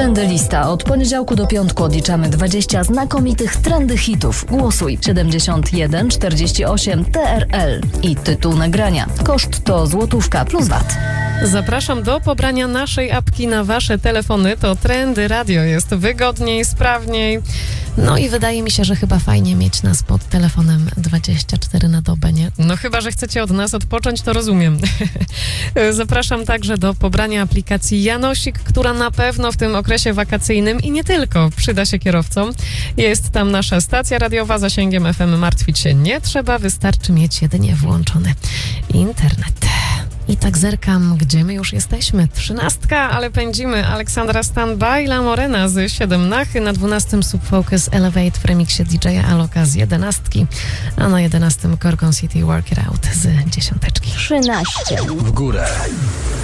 Trendy Lista. Od poniedziałku do piątku odliczamy 20 znakomitych trendy hitów. Głosuj 7148 TRL i tytuł nagrania. Koszt to złotówka plus VAT. Zapraszam do pobrania naszej apki na wasze telefony. To Trendy Radio. Jest wygodniej, sprawniej. No i wydaje mi się, że chyba fajnie mieć nas pod telefonem 24 na dobę, nie? No chyba, że chcecie od nas odpocząć, to rozumiem. Zapraszam także do pobrania aplikacji Janosik, która na pewno w tym okresie wakacyjnym i nie tylko przyda się kierowcom. Jest tam nasza stacja radiowa, zasięgiem FM martwić się nie trzeba, wystarczy mieć jedynie włączony internet. I tak zerkam, gdzie my już jesteśmy. 13, ale pędzimy. Aleksandra Stan by La Morena z 17, na 12 Subfocus Elevate w remiksie DJ-a Aloka z 11, a na 11 Gorgon City Work It Out z 10. 13. W górę.